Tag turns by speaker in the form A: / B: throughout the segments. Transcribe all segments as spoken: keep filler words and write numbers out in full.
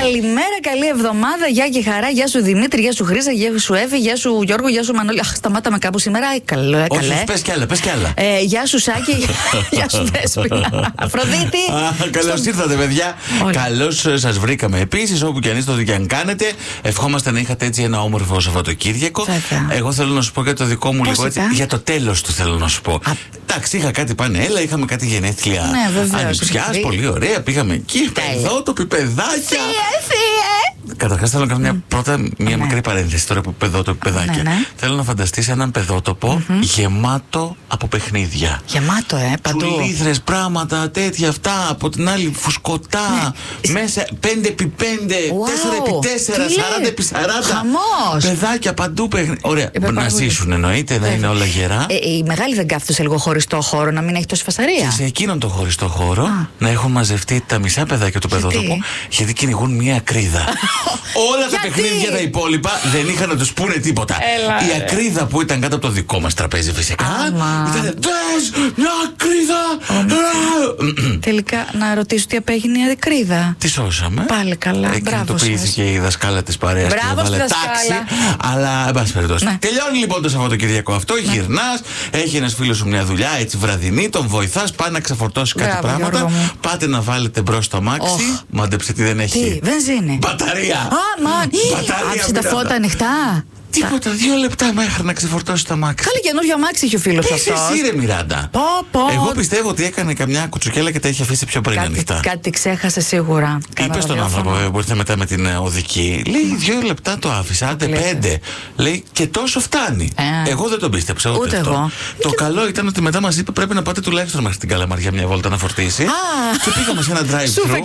A: Καλημέρα, καλή εβδομάδα. Γεια και χαρά. Γεια σου Δημήτρη, γεια σου Χρύσα, γεια σου Εύη, γεια σου Γιώργο, γεια σου Μανώλη. Αχ, σταμάταμε κάπου σήμερα. Καλό, ε, καλέ.
B: Όχι, πες κι άλλα, πες κι άλλα.
A: Ε, γεια σου Σάκη, γεια σου Δέσποινα. Αφροδίτη.
B: Καλώς
A: στο...
B: ήρθατε, παιδιά. Καλώς σας βρήκαμε. Επίσης, όπου και αν είστε, ό,τι και αν κάνετε, ευχόμαστε να είχατε έτσι ένα όμορφο Σαββατοκύριακο.
A: Βέβαια.
B: Εγώ θέλω να σου πω για το δικό μου
A: Πώς
B: λίγο έτσι.
A: ήταν?
B: Για το τέλος του θέλω να σου πω. Α... Εντάξει, είχα κάτι πανέλα, είχαμε κάτι γενέθλια.
A: Ναι,
B: ανιψιάς, πολύ ωραία. Πήγαμε εκεί, παιδότοποι, παιδάκια.
A: Θεία, θεία.
B: Καταρχάς θέλω να κάνω μια, πρώτα μια
A: ναι.
B: μικρή παρένθεση τώρα που παιδότοποι, παιδάκια.
A: Ναι, ναι.
B: Θέλω να φανταστείς έναν παιδότοπο mm-hmm. γεμάτο από παιχνίδια.
A: Γεμάτο, ε, παντού.
B: Τσουλήθρες, πράγματα, τέτοια αυτά. Από την άλλη φουσκωτά. Ναι. Μέσα πέντε επί πέντε,
A: wow.
B: τέσσερα επί τέσσερα, σαράντα επί σαράντα.
A: Χαμός.
B: Παιδάκια παντού παιχνίδια. Ωραία. Ε, να ζήσουν εννοείται, να είναι όλα γερά.
A: Ε, η μεγάλη δεν κάθεται σε λίγο χωριστό χώρο, να μην έχει τόση φασαρία.
B: Και σε εκείνον το χωριστό χώρο
A: Α.
B: να έχουν μαζευτεί τα μισά παιδάκια του παιδότοπου, γιατί κυνηγούν μια ακρίδα. Όλα τα παιχνίδια τα υπόλοιπα δεν είχαν να τους πούνε τίποτα.
A: Έλα,
B: η ακρίδα που ήταν κάτω από το δικό μας τραπέζι φυσικά ήταν «Δες, μια ακρίδα!»
A: Τελικά να ρωτήσω τι απέγινε η ακρίδα.
B: Τη σώσαμε.
A: Πάλι καλά.
B: Ε, κινητοποιήθηκε η δασκάλα της παρέας και έβαλε τάξη. Αλλά εν πάση περιπτώσει. Ναι. Τελειώνει λοιπόν το Σαββατοκυριακό αυτό. Ναι. Γυρνάς, έχει ένας φίλος σου μια δουλειά έτσι βραδινή, τον βοηθάς, πάει να ξεφορτώσει κάτι πράγματα. Πάτε να βάλετε μπρος το αμάξι. Oh. Μάντεψε τι δεν έχει.
A: Τι, βενζίνη.
B: Μπαταρία.
A: Α, μαν. Άψε τα φώτα ανοιχτά.
B: Τίποτα, δύο λεπτά μέχρι να ξεφορτώσει το αμάξι.
A: Καλή καινούριο αμάξι έχει ο φίλος αυτό.
B: Είσαι εσύ ρε Μιράντα.
A: Πω, πω.
B: Εγώ πιστεύω ότι έκανε καμιά κουτσουκέλα και τα είχε αφήσει πιο πριν
A: κάτι,
B: ανοιχτά.
A: Κάτι ξέχασε σίγουρα.
B: Είπε στον άνθρωπο που ήρθε μετά με την οδική. Λέει δύο λεπτά το άφησα, άντε πέντε. Λέει και τόσο φτάνει. Ε, εγώ δεν τον πίστεψα ούτε,
A: ούτε
B: αυτό.
A: εγώ.
B: Το και... καλό ήταν ότι μετά μας είπε πρέπει να πάτε τουλάχιστον μέχρι την Καλαμαριά μια βόλτα να φορτίσει.
A: Α,
B: και πήγαμε σε ένα drive-thru.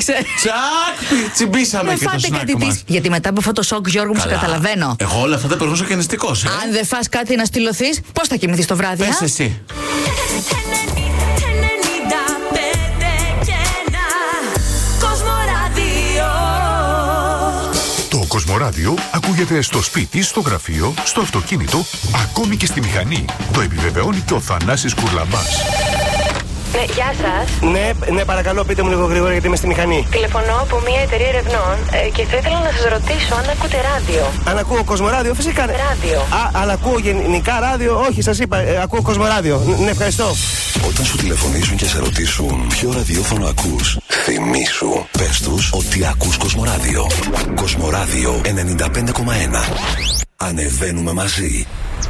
B: Τσακ, τσιμπήσαμε και το σνακ μας.
A: Γιατί μετά από αυτό το σοκ, Γιώργο μου, σε καταλαβαίνω.
B: Εγώ όλα αυτά τα περνούσα και νηστικός.
A: Αν δεν φας κάτι να στυλωθείς, πώς θα κοιμηθείς το βράδυ?
B: Πες εσύ.
C: Το Κοσμοράδιο ακούγεται στο σπίτι, στο γραφείο, στο αυτοκίνητο, ακόμη και στη μηχανή. Το επιβεβαιώνει και ο Θανάσης Κουρλαμπάς.
D: Ναι, γεια σας.
E: Ναι, ναι, παρακαλώ, πείτε μου λίγο γρήγορα γιατί είμαι στη μηχανή.
D: Τηλεφωνώ από μια εταιρεία ερευνών ε, και θα ήθελα να σας ρωτήσω αν ακούτε ράδιο.
E: Αν ακούω Κοσμοράδιο, φυσικά.
D: Ράδιο.
E: Α, αλλά ακούω γενικά ράδιο, όχι, σας είπα, ε, ακούω Κοσμοράδιο. Ναι, ευχαριστώ.
F: Όταν σου τηλεφωνήσουν και σε ρωτήσουν ποιο ραδιόφωνο ακούς, θυμήσου, πες τους ότι ακούς Κοσμοράδιο. Κοσμοράδιο ενενήντα πέντε κόμμα ένα. Ανεβαίνουμε μαζί.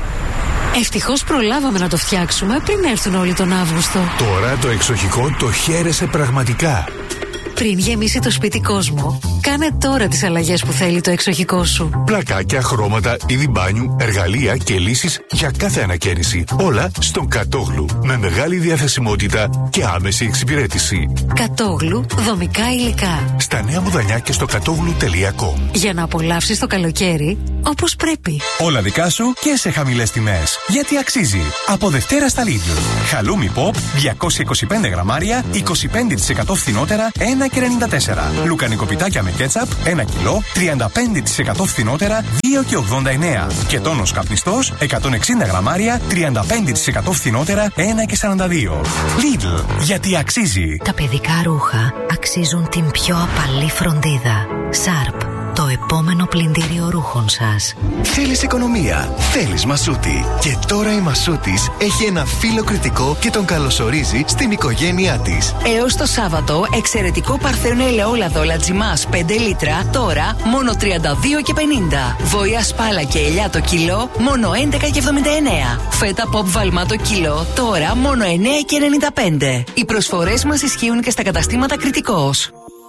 G: Ευτυχώς προλάβαμε να το φτιάξουμε πριν έρθουν όλοι τον Αύγουστο.
C: Τώρα το εξοχικό το χαίρεσαι πραγματικά.
G: Πριν γεμίσει το σπίτι κόσμο, κάνε τώρα τις αλλαγές που θέλει το εξοχικό σου.
C: Πλακάκια, χρώματα, είδη μπάνιου, εργαλεία και λύσεις για κάθε ανακαίνιση. Όλα στον Κατόγλου. Με μεγάλη διαθεσιμότητα και άμεση εξυπηρέτηση.
G: Κατόγλου, δομικά υλικά.
C: Στα Νέα Μουδανιά και στο κατόγλου τελεία κομ.
G: Για να απολαύσεις το καλοκαίρι όπως πρέπει.
H: Όλα δικά σου και σε χαμηλές τιμές. Γιατί αξίζει. Από Δευτέρα στα Lidl. Χαλούμι Pop διακόσια είκοσι πέντε γραμμάρια, είκοσι πέντε τοις εκατό φθηνότερα, ένα και ενενήντα τέσσερα. Λουκανικοπιτάκια με κέτσαπ, ένα κιλό, τριάντα πέντε τοις εκατό φθηνότερα, δύο και ογδόντα εννέα. Και τόνος καπνιστός, εκατόν εξήντα γραμμάρια, τριάντα πέντε τοις εκατό φθηνότερα, ένα και σαράντα δύο. Lidl, γιατί αξίζει.
I: Τα παιδικά ρούχα αξίζουν την πιο απαλή φροντίδα. Sharp, το επόμενο πλυντήριο ρούχων σας.
J: Θέλεις οικονομία, θέλεις Μασούτη. Και τώρα η Μασούτης έχει ένα φίλο κριτικό και τον καλωσορίζει στην οικογένειά της.
K: Έως το Σάββατο, εξαιρετικό παρθένο ελαιόλαδο Λατζιμάς πέντε λίτρα, τώρα μόνο τριάντα δύο και πενήντα. Βόηα σπάλα και ελιά το κιλό, μόνο έντεκα και εβδομήντα εννέα. Φέτα pop βαλμά το κιλό, τώρα μόνο εννέα και ενενήντα πέντε. Οι προσφορές μας ισχύουν και στα καταστήματα Κριτικός.